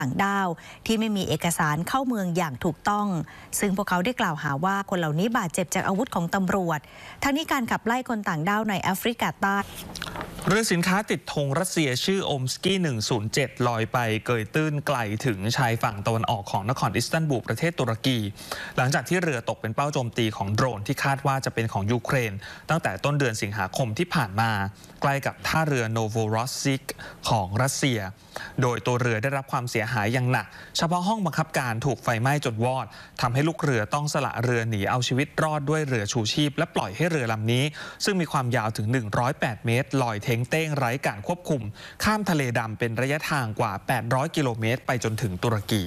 ต่างด้าวที่ไม่มีเอกสารเข้าเมืองอย่างถูกต้องซึ่งพวกเขาได้กล่าวหาว่าคนเหล่านี้บาดเจ็บจากอาวุธของตำรวจทั้งนี้การขับไล่คนต่างด้าวในแอฟริกาใต้เรือสินค้าติดธงรัสเซียชื่อโอมสกี้107ลอยไปเกยตื้นไกลถึงชายฝั่งตะวันออกของนครอิสตันบูลประเทศตุรกีหลังจากที่เรือตกเป็นเป้าโจมตีของโดรนที่คาดว่าจะเป็นของยูเครนตั้งแต่ต้นเดือนสิงหาคมที่ผ่านมาใกล้กับท่าเรือโนโวโรสซิกของรัสเซียโดยตัวเรือได้รับความเสียหายอย่างหนักเฉพาะห้องบังคับการถูกไฟไหม้จนวอดทำให้ลูกเรือต้องสละเรือหนีเอาชีวิตรอดด้วยเรือชูชีพและปล่อยให้เรือลำนี้ซึ่งมีความยาวถึง108เมตรลอยเท้งเต้งไร้การควบคุมข้ามทะเลดำเป็นระยะทางกว่า800กิโลเมตรไปจนถึงตุรกี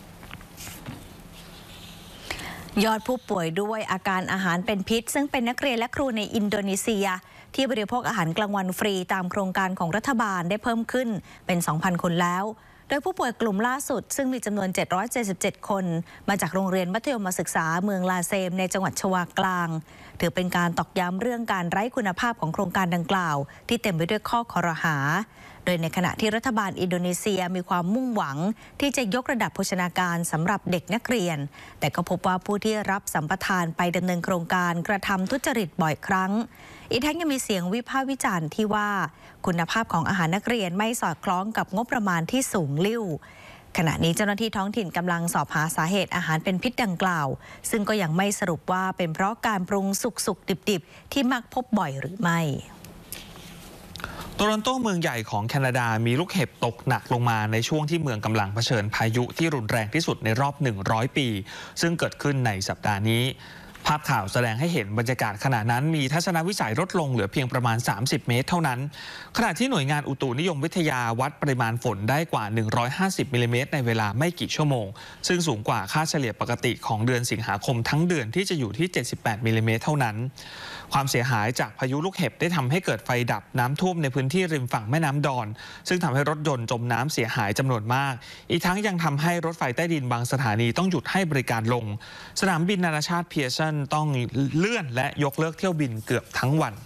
ยอดผู้ป่วยด้วยอาการอาหารเป็นพิษซึ่งเป็นนักเรียนและครูในอินโดนีเซียที่บริโภคอาหารกลางวันฟรีตามโครงการของรัฐบาลได้เพิ่มขึ้นเป็น 2,000 คนแล้วโดยผู้ป่วยกลุ่มล่าสุดซึ่งมีจำนวน777คนมาจากโรงเรียนมัธยมศึกษาเมืองลาเซมในจังหวัดชวากลางถือเป็นการตอกย้ำเรื่องการไร้คุณภาพของโครงการดังกล่าวที่เต็มไปด้วยข้อคอรหาโดยในขณะที่รัฐบาลอินโดนีเซียมีความมุ่งหวังที่จะยกระดับโภชนาการสำหรับเด็กนักเรียนแต่ก็พบว่าผู้ที่รับสัมปทานไปดำเนินโครงการกระทำทุจริตบ่อยครั้งอีกทั้งยังมีเสียงวิพากษ์วิจารณ์ที่ว่าคุณภาพของอาหารนักเรียนไม่สอดคล้องกับงบประมาณที่สูงลิ่วขณะนี้เจ้าหน้าที่ท้องถิ่นกำลังสอบหาสาเหตุอาหารเป็นพิษดังกล่าวซึ่งก็ยังไม่สรุปว่าเป็นเพราะการปรุงสุกๆดิบๆที่มักพบบ่อยหรือไม่โตรอนโตเมืองใหญ่ของแคนาดามีลูกเห็บตกหนักลงมาในช่วงที่เมืองกำลังเผชิญพายุที่รุนแรงที่สุดในรอบ100ปีซึ่งเกิดขึ้นในสัปดาห์นี้ภาพข่าวแสดงให้เห็นบรรยากาศขณะนั้นมีทัศนวิสัยลดลงเหลือเพียงประมาณ30เมตรเท่านั้นขณะที่หน่วยงานอุตุนิยมวิทยาวัดปริมาณฝนได้กว่า150มิลลิเมตรในเวลาไม่กี่ชั่วโมงซึ่งสูงกว่าค่าเฉลี่ยปกติของเดือนสิงหาคมทั้งเดือนที่จะอยู่ที่78มิลลิเมตรเท่านั้นความเสียหายจากพายุลูกเห็บได้ทำให้เกิดไฟดับน้ำท่วมในพื้นที่ริมฝั่งแม่น้ำดอนซึ่งทำให้รถยนต์จมน้ำเสียหายจำนวนมากอีกทั้งยังทำให้รถไฟใต้ดินบางสถานีต้องหยุดให้บริการลงสนามบินนานาชาติเพียร์ซันต้องเลื่อนและยกเลิกเที่ยวบินเกือบทั้งวัน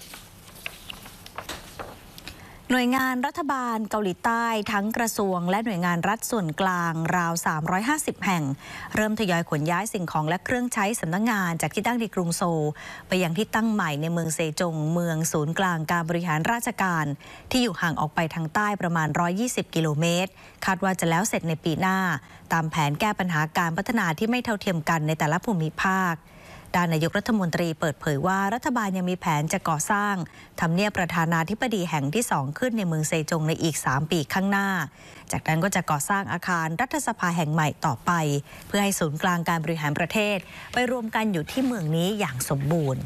หน่วยงานรัฐบาลเกาหลีใต้ทั้งกระทรวงและหน่วยงานรัฐส่วนกลางราว350แห่งเริ่มทยอยขนย้ายสิ่งของและเครื่องใช้สำนักงานจากที่ตั้งที่กรุงโซลไปยังที่ตั้งใหม่ในเมืองเซจงเมืองศูนย์กลางการบริหารราชการที่อยู่ห่างออกไปทางใต้ประมาณ120กิโลเมตรคาดว่าจะแล้วเสร็จในปีหน้าตามแผนแก้ปัญหาการพัฒนาที่ไม่เท่าเทียมกันในแต่ละภูมิภาคด้านนายกรัฐมนตรีเปิดเผยว่ารัฐบาลยังมีแผนจะก่อสร้างทำเนียบประธานาธิบดีแห่งที่2ขึ้นในเมืองเซจงในอีก3ปีข้างหน้าจากนั้นก็จะก่อสร้างอาคารรัฐสภาแห่งใหม่ต่อไปเพื่อให้ศูนย์กลางการบริหารประเทศไปรวมกันอยู่ที่เมืองนี้อย่างสมบูรณ์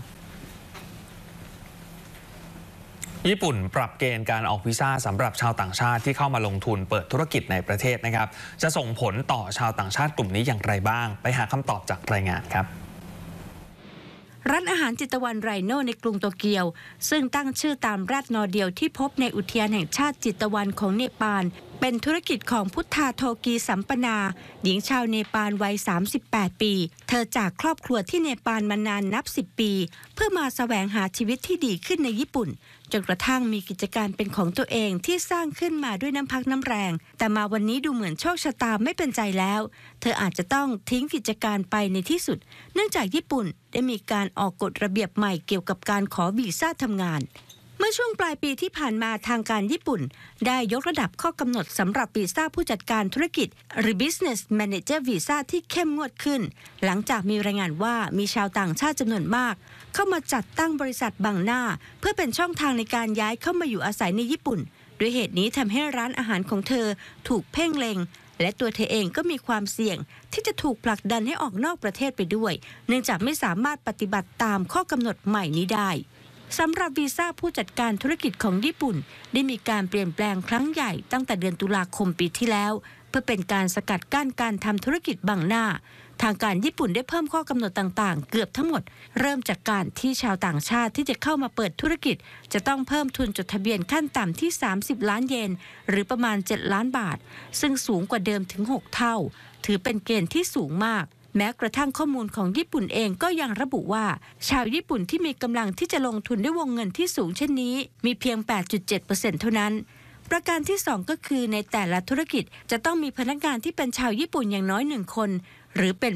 ญี่ปุ่นปรับเกณฑ์การออกวีซ่าสำหรับชาวต่างชาติที่เข้ามาลงทุนเปิดธุรกิจในประเทศนะครับจะส่งผลต่อชาวต่างชาติกลุ่มนี้อย่างไรบ้างไปหาคำตอบจากรายงานครับร้านอาหารจิตวันไรโนในกรุงโตเกียวซึ่งตั้งชื่อตามแรดนอร์เดียวที่พบในอุทยานแห่งชาติจิตวันของเนปาลเป็นธุรกิจของพุทธาโทกีสัมปนาหญิงชาวเนปาลวัย38ปีเธอจากครอบครัวที่เนปาลมานานนับ10ปีเพื่อมาแสวงหาชีวิตที่ดีขึ้นในญี่ปุ่นจนกระทั่งมีกิจการเป็นของตัวเองที่สร้างขึ้นมาด้วยน้ำพักน้ำแรงแต่มาวันนี้ดูเหมือนโชคชะตาไม่เป็นใจแล้วเธออาจจะต้องทิ้งกิจการไปในที่สุดเนื่องจากญี่ปุ่นได้มีการออกกฎระเบียบใหม่เกี่ยวกับการขอวีซ่าทำงานเมื่อช่วงปลายปีที่ผ่านมาทางการญี่ปุ่นได้ยกระดับข้อกำหนดสำหรับวีซ่าผู้จัดการธุรกิจหรือ Business Manager Visa ที่เข้มงวดขึ้นหลังจากมีรายงานว่ามีชาวต่างชาติจำนวนมากเข้ามาจัดตั้งบริษัทบังหน้าเพื่อเป็นช่องทางในการย้ายเข้ามาอยู่อาศัยในญี่ปุ่นด้วยเหตุนี้ทำให้ร้านอาหารของเธอถูกเพ่งเล็งและตัวเธอเองก็มีความเสี่ยงที่จะถูกผลักดันให้ออกนอกประเทศไปด้วยเนื่องจากไม่สามารถปฏิบัติตามข้อกำหนดใหม่นี้ได้สำหรับวีซ่าผู้จัดการธุรกิจของญี่ปุ่นได้มีการเปลี่ยนแปลงครั้งใหญ่ตั้งแต่เดือนตุลาคมปีที่แล้วเพื่อเป็นการสกัดกั้นการทำธุรกิจบังหน้าทางการญี่ปุ่นได้เพิ่มข้อกำหนดต่างๆเกือบทั้งหมดเริ่มจากการที่ชาวต่างชาติที่จะเข้ามาเปิดธุรกิจจะต้องเพิ่มทุนจดทะเบียนขั้นต่ำที่30ล้านเยนหรือประมาณ7ล้านบาทซึ่งสูงกว่าเดิมถึง6เท่าถือเป็นเกณฑ์ที่สูงมากแม้กระทั่งข้อมูลของญี่ปุ่นเองก็ยังระบุว่าชาวญี่ปุ่นที่มีกำลังที่จะลงทุนด้วยวงเงินที่สูงเช่นนี้มีเพียง 8.7% เท่านั้นประการที่ 2 ก็คือในแต่ละธุรกิจจะต้องมีพนักงานที่เป็นชาวญี่ปุ่นอย่างน้อย1 คนหรือเป็น